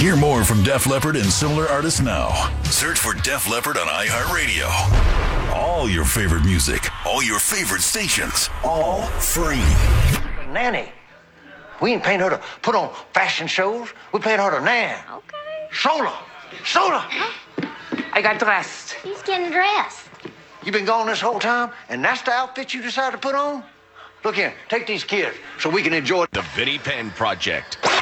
Hear more from Def Leppard and similar artists now. Search for Def Leppard on iHeartRadio. All your favorite music, all your favorite stations, all free. Nanny, we ain't paying her to put on fashion shows. We paid her to nan. Okay. Sola! I got dressed. He's getting dressed. You been gone this whole time, and that's the outfit you decided to put on? Look here, take these kids so we can enjoy The Vinnie Penn Project.